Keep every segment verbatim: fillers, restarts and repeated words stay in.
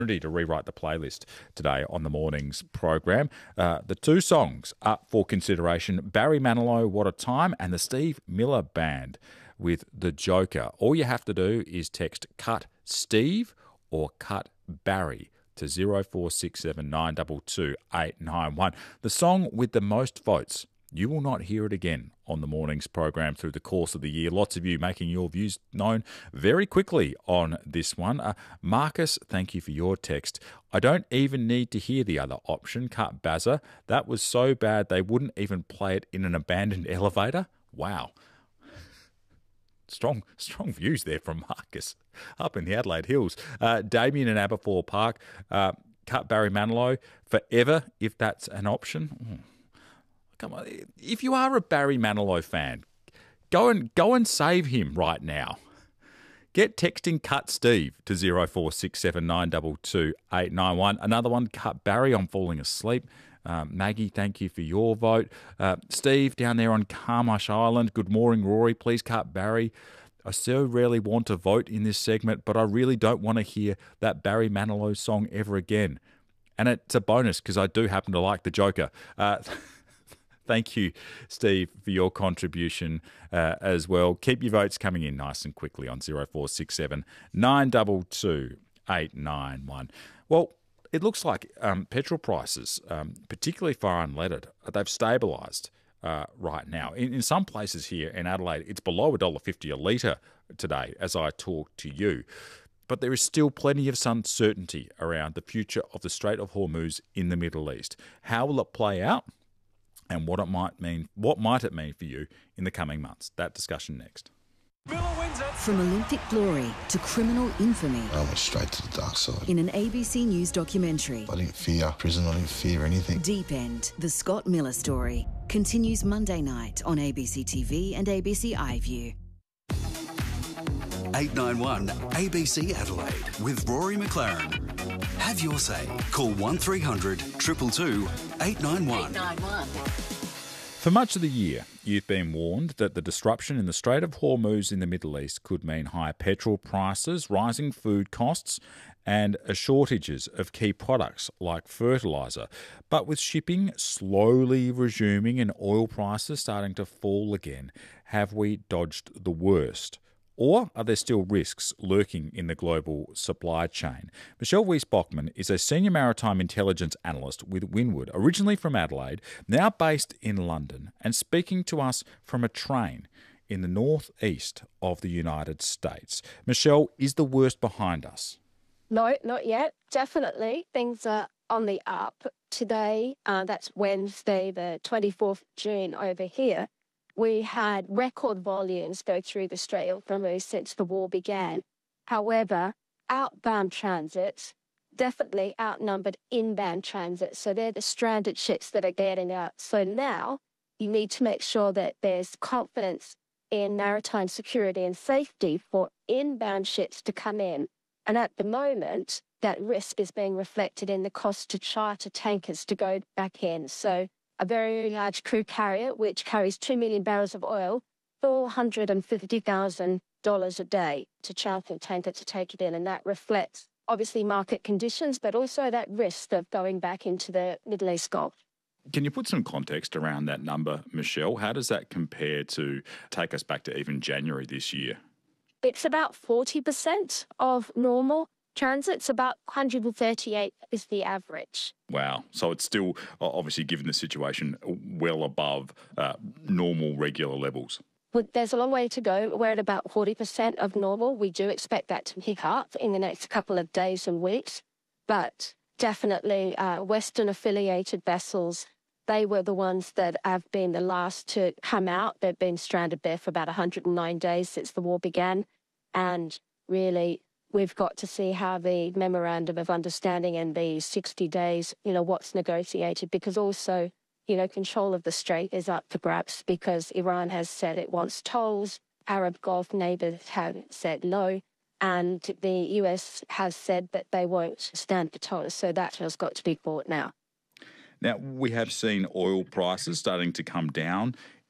to rewrite the playlist today on the morning's program. Uh, the two songs up for consideration, Barry Manilow, What a Time, and the Steve Miller Band with The Joker. All you have to do is text Cut Steve or Cut Barry to zero four six seven nine two two eight nine one. The song with the most votes. You will not hear it again on the morning's program through the course of the year. Lots of you making your views known very quickly on this one. Uh, Marcus, thank you for your text. I don't even need to hear the other option, Cut Bazza. That was so bad they wouldn't even play it in an abandoned elevator. Wow. Strong, strong views there from Marcus up in the Adelaide Hills. Uh, Damien in Aberfoyle Park, uh, Cut Barry Manilow forever if that's an option. Mm. Come on, if you are a Barry Manilow fan, go and go and save him right now. Get texting Cut Steve to zero four six seven nine two two eight nine one. Another one, Cut Barry, I'm falling asleep. Um, Maggie, thank you for your vote. Uh, Steve down there on Carmush Island, good morning, Rory. Please cut Barry. I so rarely want to vote in this segment, but I really don't want to hear that Barry Manilow song ever again. And it's a bonus because I do happen to like the Joker. Uh, Thank you, Steve, for your contribution uh, as well. Keep your votes coming in nice and quickly on zero four six seven nine two two eight nine one. Well, it looks like um, petrol prices, um, particularly for unleaded, they've stabilised uh, right now. In, in some places here in Adelaide, it's below one dollar fifty a litre today as I talk to you. But there is still plenty of uncertainty around the future of the Strait of Hormuz in the Middle East. How will it play out? And what it might mean, what might it mean for you in the coming months? That discussion next. From Olympic glory to criminal infamy. I went straight to the dark side. In an A B C News documentary. I didn't fear prison, I didn't fear anything. Deep End, the Scott Miller story, continues Monday night on A B C T V and A B C iView. eight nine one A B C Adelaide with Rory McLaren. Have your say. Call one three hundred two two two eight nine one. For much of the year, you've been warned that the disruption in the Strait of Hormuz in the Middle East could mean higher petrol prices, rising food costs, and shortages of key products like fertiliser. But with shipping slowly resuming and oil prices starting to fall again, have we dodged the worst? Or are there still risks lurking in the global supply chain? Michelle Weiss-Bockman is a senior maritime intelligence analyst with Windward, originally from Adelaide, now based in London, and speaking to us from a train in the northeast of the United States. Michelle, is the worst behind us? No, not yet. Definitely, things are on the up. Today, uh, that's Wednesday, the twenty-fourth of June over here, we had record volumes go through the Strait of Hormuz since the war began. However, outbound transits definitely outnumbered inbound transits. So they're the stranded ships that are getting out. So now you need to make sure that there's confidence in maritime security and safety for inbound ships to come in. And at the moment, that risk is being reflected in the cost to charter tankers to go back in. So a very large crude carrier, which carries two million barrels of oil, four hundred fifty thousand dollars a day to charter a tanker to take it in. And that reflects, obviously, market conditions, but also that risk of going back into the Middle East Gulf. Can you put some context around that number, Michelle? How does that compare to take us back to even January this year? It's about forty percent of normal transits. About one hundred thirty-eight is the average. Wow. So it's still, obviously, given the situation, well above uh, normal, regular levels. Well, there's a long way to go. We're at about forty percent of normal. We do expect that to pick up in the next couple of days and weeks. But definitely uh, Western-affiliated vessels, they were the ones that have been the last to come out. They've been stranded there for about one hundred nine days since the war began. And really, we've got to see how the Memorandum of Understanding and the sixty days, you know, what's negotiated, because also, you know, control of the Strait is up for grabs because Iran has said it wants tolls, Arab Gulf neighbours have said no, and the U S has said that they won't stand for tolls. So that has got to be fought now. Now, we have seen oil prices starting to come down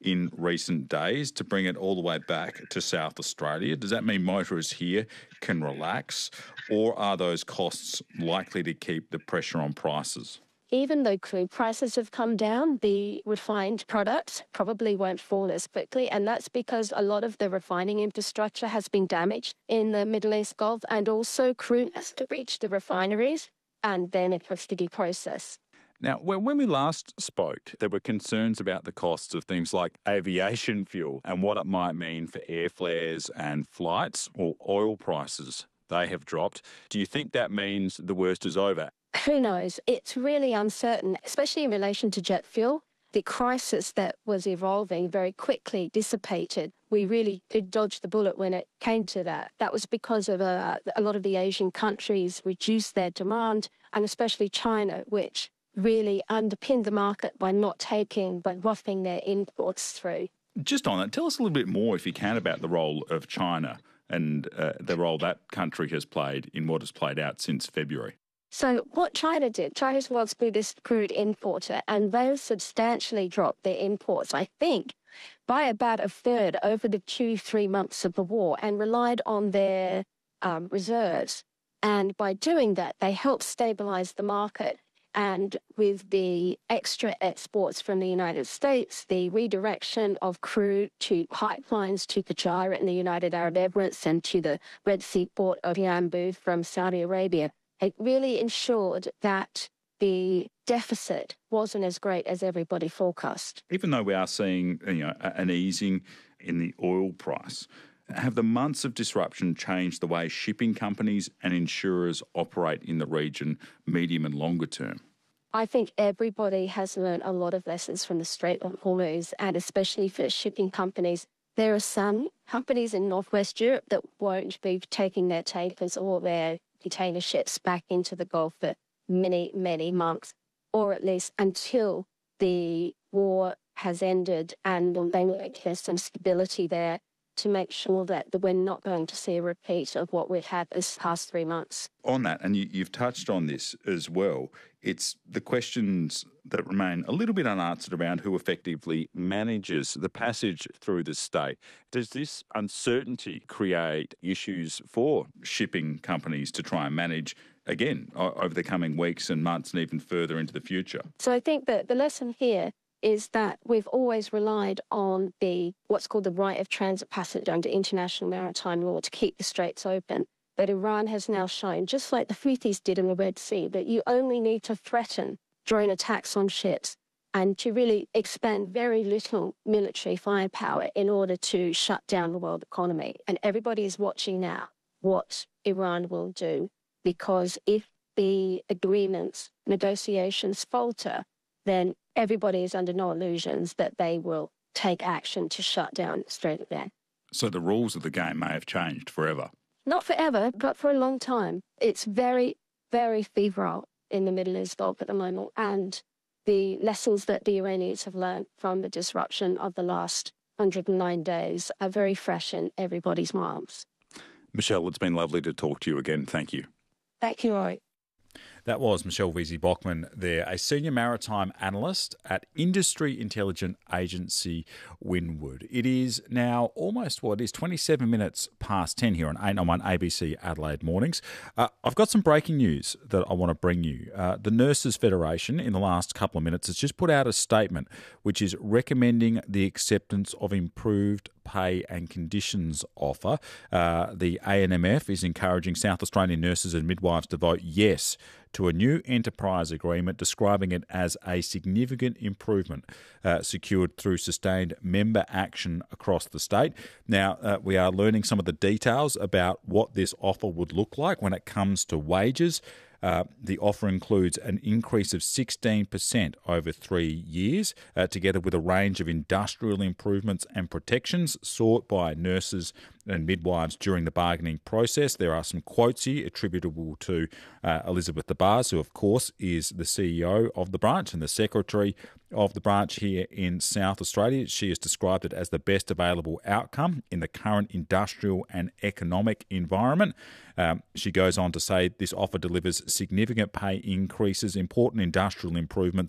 in recent days to bring it all the way back to South Australia? Does that mean motorists here can relax, or are those costs likely to keep the pressure on prices? Even though crude prices have come down, the refined products probably won't fall as quickly. And that's because a lot of the refining infrastructure has been damaged in the Middle East Gulf, and also crude has to reach the refineries and then it has to be processed. Now, when we last spoke, there were concerns about the costs of things like aviation fuel and what it might mean for airfares and flights, or oil prices. They have dropped. Do you think that means the worst is over? Who knows? It's really uncertain, especially in relation to jet fuel. The crisis that was evolving very quickly dissipated. We really did dodge the bullet when it came to that. That was because of uh, a lot of the Asian countries reduced their demand, and especially China, which really underpinned the market by not taking, but roughing their imports through. Just on that, tell us a little bit more, if you can, about the role of China and uh, the role that country has played in what has played out since February. So what China did, China's the world's biggest crude importer, and they substantially dropped their imports, I think, by about a third over the two, three months of the war, and relied on their um, reserves. And by doing that, they helped stabilize the market. And with the extra exports from the United States, the redirection of crude to pipelines to Fujairah in the United Arab Emirates and to the Red Sea port of Yanbu from Saudi Arabia, it really ensured that the deficit wasn't as great as everybody forecast. Even though we are seeing, you know, an easing in the oil price, have the months of disruption changed the way shipping companies and insurers operate in the region, medium and longer term? I think everybody has learned a lot of lessons from the Strait of Hormuz, and especially for shipping companies. There are some companies in Northwest Europe that won't be taking their tankers or their container ships back into the Gulf for many, many months, or at least until the war has ended and there's some stability there, to make sure that we're not going to see a repeat of what we've had this past three months. On that, and you, you've touched on this as well, it's the questions that remain a little bit unanswered around who effectively manages the passage through the state. Does this uncertainty create issues for shipping companies to try and manage, again, over the coming weeks and months and even further into the future? So I think that the lesson here is that we've always relied on the what's called the right of transit passage under international maritime law to keep the straits open. But Iran has now shown, just like the Houthis did in the Red Sea, that you only need to threaten drone attacks on ships and to really expend very little military firepower in order to shut down the world economy. And everybody is watching now what Iran will do, because if the agreements, negotiations falter, then everybody is under no illusions that they will take action to shut down Strait of Hormuz. So the rules of the game may have changed forever. Not forever, but for a long time. It's very, very febrile in the Middle East Gulf at the moment, and the lessons that the Iranians have learned from the disruption of the last one hundred nine days are very fresh in everybody's minds. Michelle, it's been lovely to talk to you again. Thank you. Thank you, Roy. That was Michelle Veazey-Bachmann there, a senior maritime analyst at industry intelligence agency Winwood. It is now almost, what, it is twenty-seven minutes past ten here on eight ninety-one A B C Adelaide Mornings. Uh, I've got some breaking news that I want to bring you. Uh, the Nurses Federation, in the last couple of minutes, has just put out a statement which is recommending the acceptance of improved pay and conditions offer. Uh, the A N M F is encouraging South Australian nurses and midwives to vote yes to a new enterprise agreement, describing it as a significant improvement uh, secured through sustained member action across the state. Now, uh, we are learning some of the details about what this offer would look like when it comes to wages. Uh, the offer includes an increase of sixteen percent over three years, uh, together with a range of industrial improvements and protections sought by nurses and midwives during the bargaining process. There are some quotes here attributable to uh, Elizabeth DeBars, who, of course, is the C E O of the branch and the secretary of the branch here in South Australia. She has described it as the best available outcome in the current industrial and economic environment. Um, she goes on to say this offer delivers significant pay increases, important industrial improvements,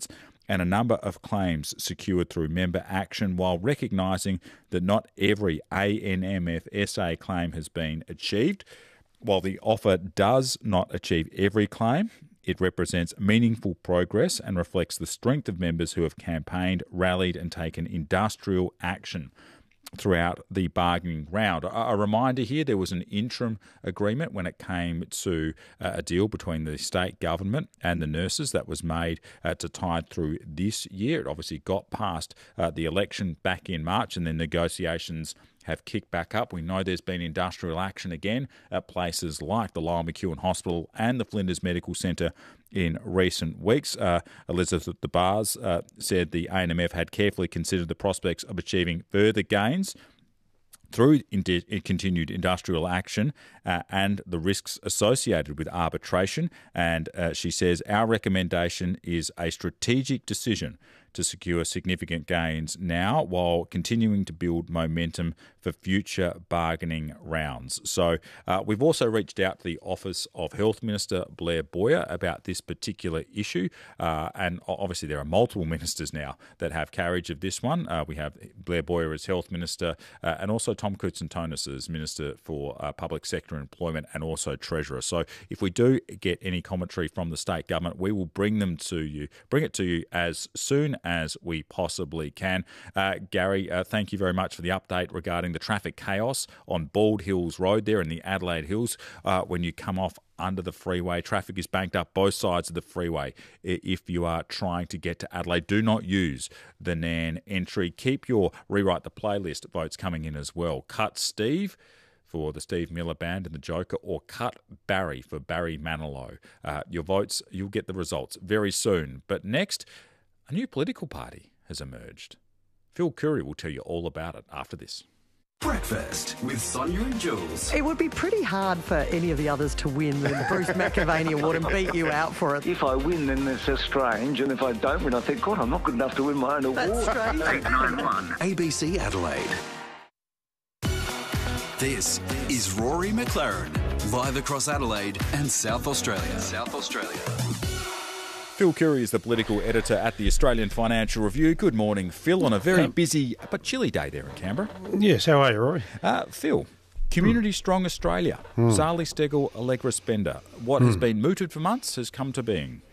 and a number of claims secured through member action, while recognising that not every A N M F S A claim has been achieved. While the offer does not achieve every claim, it represents meaningful progress and reflects the strength of members who have campaigned, rallied and taken industrial action throughout the bargaining round. A reminder here, there was an interim agreement when it came to a deal between the state government and the nurses that was made uh, to tide through this year. It obviously got past uh, the election back in March, and then negotiations have kicked back up. We know there's been industrial action again at places like the Lyell McEwin Hospital and the Flinders Medical Centre in recent weeks. Uh, Elizabeth DeBars uh, said the A N M F had carefully considered the prospects of achieving further gains through indi- continued industrial action uh, and the risks associated with arbitration. And uh, she says, our recommendation is a strategic decision to secure significant gains now while continuing to build momentum for future bargaining rounds. So uh, we've also reached out to the Office of Health Minister Blair Boyer about this particular issue. Uh, and obviously there are multiple ministers now that have carriage of this one. Uh, we have Blair Boyer as Health Minister uh, and also Tom Koutsantonis as Minister for uh, Public Sector Employment and also Treasurer. So if we do get any commentary from the state government, we will bring them to you, bring it to you as soon as we possibly can. Uh, Gary, uh, thank you very much for the update regarding the traffic chaos on Bald Hills Road there in the Adelaide Hills. Uh, when you come off under the freeway, traffic is banked up both sides of the freeway. If you are trying to get to Adelaide, do not use the Nan entry. Keep your Rewrite the Playlist votes coming in as well. Cut Steve for the Steve Miller Band and the Joker, or cut Barry for Barry Manilow. Uh, your votes, you'll get the results very soon. But next, a new political party has emerged. Phil Curry will tell you all about it after this. Breakfast with Sonia and Jules. It would be pretty hard for any of the others to win the Bruce McAvaney Award and beat you out for it. If I win, then it's just strange, and if I don't win, I think, God, I'm not good enough to win my own award. That's strange. eight nine one A B C Adelaide. This is Rory McLaren, live across Adelaide and South Australia. South Australia. Phil Curry is the political editor at the Australian Financial Review. Good morning, Phil, on a very busy but chilly day there in Canberra. Yes, how are you, Rory? Uh, Phil, Community mm. Strong Australia, mm. Zali Steggall, Allegra Spender. What mm. has been mooted for months has come to being.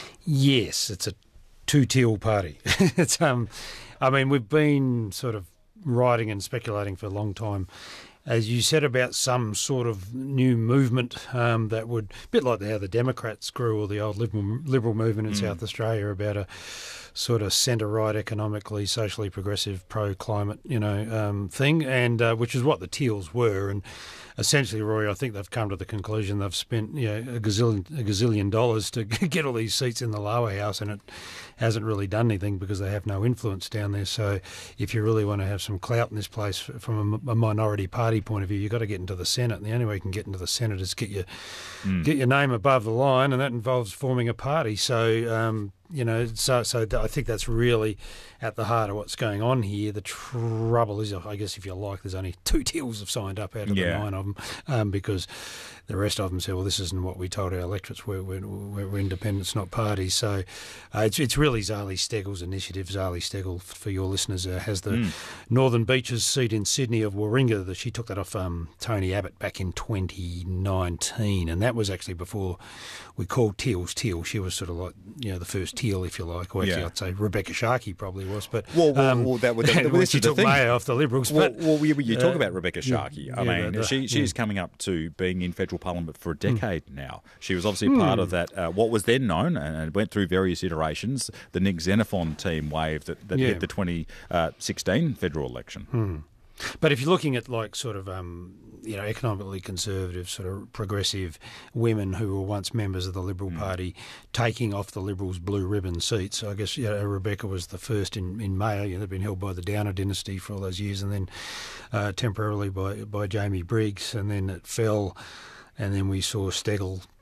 Yes, it's a two-teal party. it's um, I mean, we've been sort of writing and speculating for a long time, as you said, about some sort of new movement um, that would, a bit like how the Democrats grew, or the old liberal, liberal movement in mm. South Australia, about a sort of centre-right, economically, socially progressive, pro-climate, you know, um, thing, and uh, which is what the Teals were. And essentially, Rory, I think they've come to the conclusion they've spent, you know, a gazillion, a gazillion dollars to get all these seats in the lower house, and it hasn't really done anything because they have no influence down there. So if you really want to have some clout in this place from a, a minority party point of view, you've got to get into the Senate, and the only way you can get into the Senate is get your mm. get your name above the line, and that involves forming a party. So um, you know, so so I think that's really at the heart of what's going on here. The trouble is, I guess, if you like, there's only two Teals have signed up out of yeah. the nine of them, um, because the rest of them said, well, this isn't what we told our electorates. We're, we're, we're independents, not parties. So uh, it's it's really Zali Steggall's initiative. Zali Steggall, for your listeners, uh, has the mm. Northern Beaches seat in Sydney of Warringah. She took that off um, Tony Abbott back in twenty nineteen, and that was actually before we called Teals Teal. She was sort of like, you know, the first Teal, if you like. Or actually, yeah. I'd say Rebecca Sharkey probably was. But well, well, um, well that would that, well, she took Mayo off the Liberals. Well, but, well you, you talk uh, about Rebecca Sharkey. I yeah, mean, the, she she's yeah. coming up to being in federal parliament for a decade mm. now. She was obviously mm. part of that, uh, what was then known, and went through various iterations, the Nick Xenophon team wave that, that yeah. hit the twenty sixteen federal election. Mm. But if you're looking at like sort of, um, you know, economically conservative, sort of progressive women who were once members of the Liberal mm. Party taking off the Liberals' blue ribbon seats, I guess, you know, Rebecca was the first in, in Mayo. You know, they've been held by the Downer dynasty for all those years, and then uh, temporarily by, by Jamie Briggs, and then it fell, and then we saw Steggall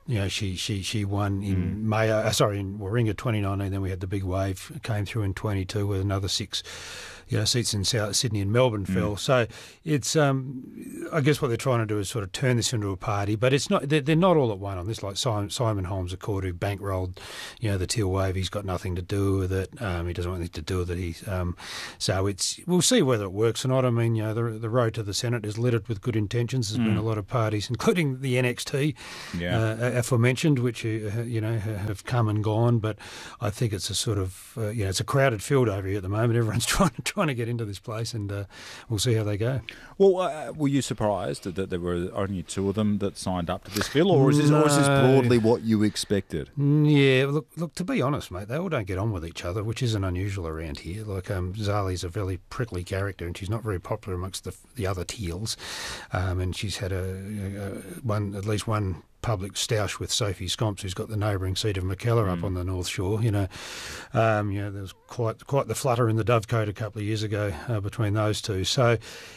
You know, she she she won in mm. May. Uh, sorry, in Warringah twenty nineteen. Then we had the big wave came through in twenty-two with another six, you know, seats in South Sydney and Melbourne mm. fell. So it's um, I guess what they're trying to do is sort of turn this into a party, but it's not. They're, they're not all at one on this. Like Simon, Simon Holmes, of course, who bankrolled, you know, the Teal wave. He's got nothing to do with it. Um, he doesn't want anything to do with it. He's um, so it's we'll see whether it works or not. I mean, you know, the the road to the Senate is littered with good intentions. There's mm. been a lot of parties, including the N X T, yeah. uh, aforementioned, which uh, you know have come and gone. But I think it's a sort of uh, you know it's a crowded field over here at the moment. Everyone's trying to trying to get into this place, and uh, we'll see how they go. Well, uh, were you surprised that there were only two of them that signed up to this bill, or is this, no. or is this broadly what you expected? Yeah, look, look. To be honest, mate, they all don't get on with each other, which isn't unusual around here. Like um, Zali's a very prickly character, and she's not very popular amongst the the other Teals, um, and she's had a, a one at least one public stoush with Sophie Scomps, who's got the neighbouring seat of Mackellar mm. up on the North Shore. You know, um, you know, there was quite quite the flutter in the Dovecote a couple of years ago uh, between those two. So,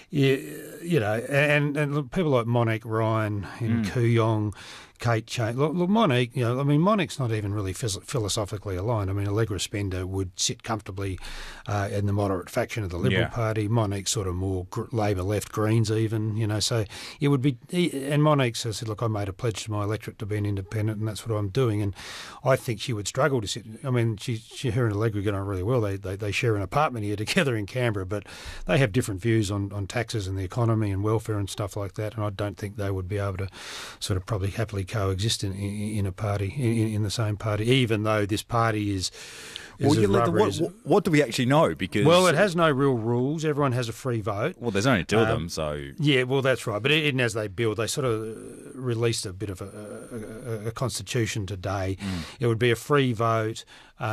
you, you know, and and people like Monique Ryan and mm. Kooyong, Kate Chain. Look, look, Monique, you know, I mean, Monique's not even really phys- philosophically aligned. I mean, Allegra Spender would sit comfortably uh, in the moderate faction of the Liberal yeah. Party. Monique's sort of more gr- Labor left, Greens even, you know, so it would be, and Monique said, look, I made a pledge to my electorate to be an independent, and that's what I'm doing, and I think she would struggle to sit, I mean, she, she her and Allegra get on really well. They, they they share an apartment here together in Canberra, but they have different views on, on taxes and the economy and welfare and stuff like that, and I don't think they would be able to sort of probably happily coexist in, in, in a party, in, in the same party, even though this party is... Well, you let the, what, what, what do we actually know? Because well, it has no real rules. Everyone has a free vote. Well, there's only two um, of them, so yeah. Well, that's right. But even as they build, they sort of released a bit of a, a, a constitution today. Mm. It would be a free vote.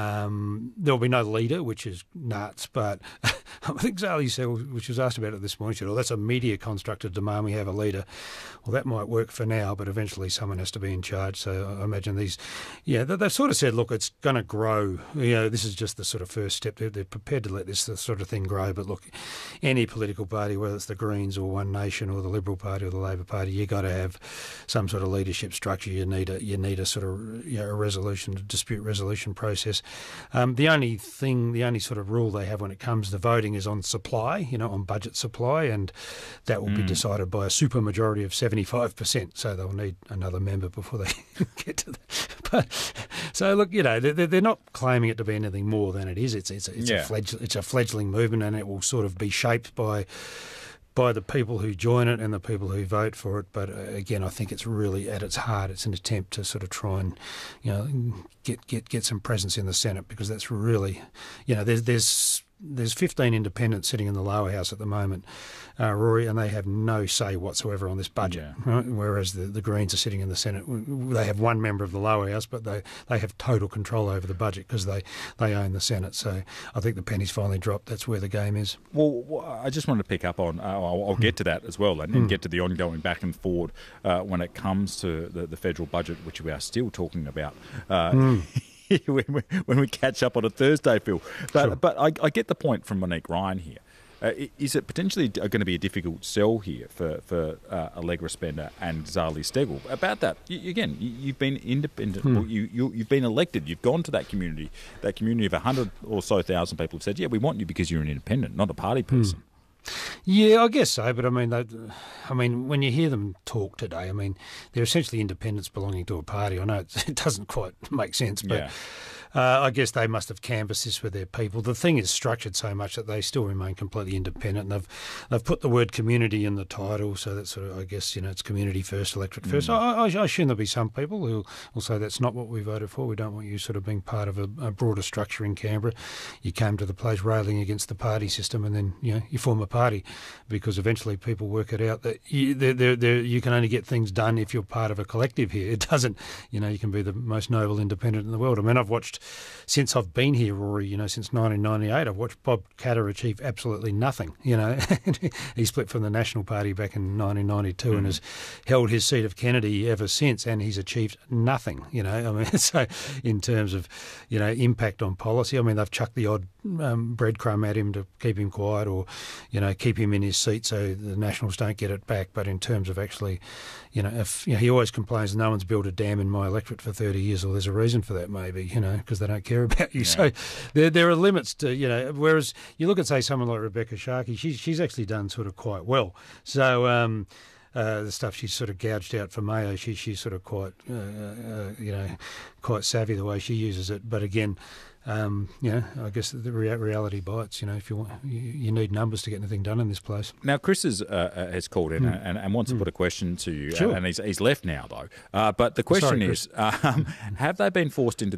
Um, there will be no leader, which is nuts. But I think Zali said, which was asked about it this morning, she said, "Oh, that's a media construct to demand we have a leader." Well, that might work for now, but eventually someone has to be in charge. So I imagine these, yeah, they've sort of said, look, it's going to grow. You know, this is just the sort of first step. They're, they're prepared to let this sort of thing grow. But look, any political party, whether it's the Greens or One Nation or the Liberal Party or the Labor Party, you got to have some sort of leadership structure. You need a you need a sort of you know, a resolution, a dispute resolution process. Um, the only thing, the only sort of rule they have when it comes to voting is on supply, you know, on budget supply, and that will mm. be decided by a supermajority of seventy-five percent. So they'll need another member before they get to the. But so look, you know, they're, they're not claiming it to be anything more than it is. It's it's it's yeah. a fledgling, it's a fledgling movement, and it will sort of be shaped by. by the people who join it and the people who vote for it. But uh, again, I think it's really at its heart, it's an attempt to sort of try and, you know, get get get some presence in the Senate, because that's really, you know, there's there's there's fifteen independents sitting in the lower house at the moment, uh, Rory, and they have no say whatsoever on this budget. Yeah. Right? Whereas the, the Greens are sitting in the Senate. They have one member of the lower house, but they, they have total control over the budget because they, they own the Senate. So I think the penny's finally dropped. That's where the game is. Well, I just wanted to pick up on, uh, I'll, I'll get to that as well, and, and mm. get to the ongoing back and forward uh, when it comes to the, the federal budget, which we are still talking about. Uh, mm. when, we, when we catch up on a Thursday, Phil. But sure. but I, I get the point from Monique Ryan here. Uh, is it potentially going to be a difficult sell here for, for uh, Allegra Spender and Zali Steggall? About that, you, again, you, you've been independent, hmm. you, you, you've been elected, you've gone to that community, that community of one hundred or so thousand people have said, yeah, we want you because you're an independent, not a party person. Hmm. Yeah, I guess so. But I mean, they, I mean, when you hear them talk today, I mean, they're essentially independents belonging to a party. I know it, it doesn't quite make sense, but yeah. uh, I guess they must have canvassed this with their people. The thing is structured so much that they still remain completely independent. And they've they've put the word community in the title, so that's sort of, I guess, you know, it's community first, electorate mm. first. I, I, I assume there'll be some people who will say that's not what we voted for. We don't want you sort of being part of a, a broader structure in Canberra. You came to the place railing against the party system, and then you know you form a party, because eventually people work it out that you, they're, they're, they're, you can only get things done if you're part of a collective here. It doesn't, you know, you can be the most noble independent in the world. I mean, I've watched watched, since I've been here, Rory, you know, since nineteen ninety-eight, I've watched Bob Katter achieve absolutely nothing, you know. He split from the National Party back in nineteen ninety-two mm. and has held his seat of Kennedy ever since, and he's achieved nothing, you know. I mean, so in terms of, you know, impact on policy, I mean, they've chucked the odd um, breadcrumb at him to keep him quiet or, you know, keep him in his seat so the Nationals don't get it back. But in terms of actually, you know, if you know, he always complains no one's built a dam in my electorate for thirty years. Well, there's a reason for that, maybe, you know, because they don't care about you. Yeah. So there there are limits to, you know, whereas you look at, say, someone like Rebecca Sharkey, she's, she's actually done sort of quite well. So, um, Uh, the stuff she's sort of gouged out for Mayo, she, she's sort of quite, uh, uh, you know, quite savvy the way she uses it. But again, um, you know, I guess the rea- reality bites. You know, if you want, you, you need numbers to get anything done in this place. Now, Chris is, uh, has called in mm. and, and wants mm. to put a question to you, sure. and he's, he's left now though. Uh, but the question Sorry, is, um, have they been forced into